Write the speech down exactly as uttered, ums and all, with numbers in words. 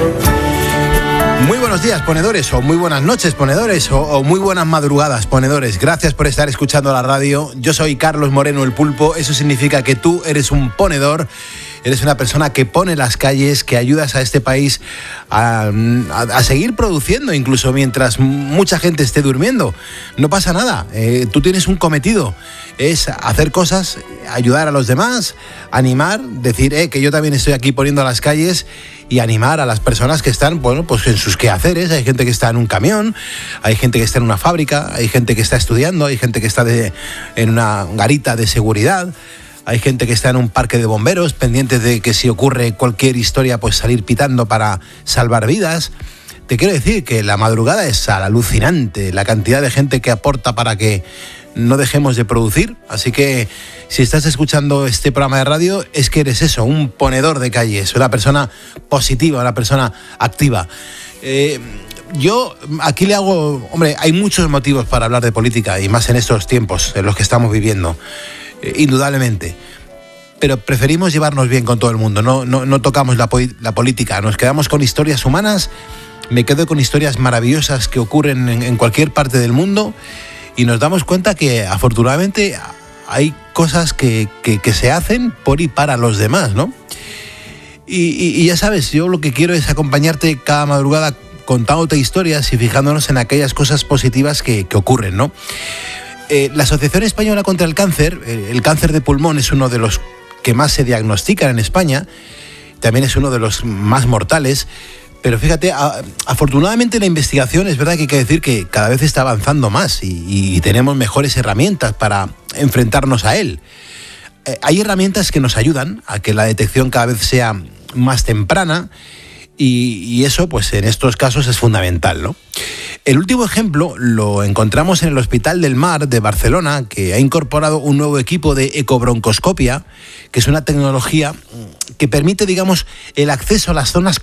Muy buenos días, ponedores, o muy buenas noches, ponedores, o, o muy buenas madrugadas, ponedores. Gracias por estar escuchando la radio. Yo soy Carlos Moreno, el Pulpo. Eso significa que tú eres un ponedor. Eres una persona que pone las calles, que ayudas a este país a, a, a seguir produciendo, incluso mientras mucha gente esté durmiendo. No pasa nada, eh, tú tienes un cometido, es hacer cosas, ayudar a los demás, animar, decir eh, que yo también estoy aquí poniendo las calles y animar a las personas que están, bueno, pues en sus quehaceres. Hay gente que está en un camión, hay gente que está en una fábrica, hay gente que está estudiando, hay gente que está de, en una garita de seguridad. Hay gente que está en un parque de bomberos, pendientes de que si ocurre cualquier historia, pues salir pitando para salvar vidas. Te quiero decir que la madrugada es alucinante, la cantidad de gente que aporta para que no dejemos de producir. Así que si estás escuchando este programa de radio, es que eres eso, un ponedor de calles, una persona positiva, una persona activa. Eh, yo aquí le hago... Hombre, hay muchos motivos para hablar de política, y más en estos tiempos en los que estamos viviendo. Indudablemente, pero preferimos llevarnos bien con todo el mundo, no, no, no tocamos la, la política, nos quedamos con historias humanas. Me quedo con historias maravillosas que ocurren en, en cualquier parte del mundo, y nos damos cuenta que afortunadamente hay cosas que, que, que se hacen por y para los demás, ¿no? Y, y, y ya sabes, yo lo que quiero es acompañarte cada madrugada contándote historias y fijándonos en aquellas cosas positivas que, que ocurren, ¿no? Eh, la Asociación Española contra el Cáncer, eh, el cáncer de pulmón es uno de los que más se diagnostican en España, también es uno de los más mortales, pero fíjate, a, afortunadamente la investigación es verdad que hay que decir que cada vez está avanzando más y, y tenemos mejores herramientas para enfrentarnos a él. Eh, hay herramientas que nos ayudan a que la detección cada vez sea más temprana, y, y eso pues en estos casos es fundamental, ¿no? El último ejemplo lo encontramos en el Hospital del Mar de Barcelona, que ha incorporado un nuevo equipo de ecobroncoscopia, que es una tecnología que permite, digamos, el acceso a las zonas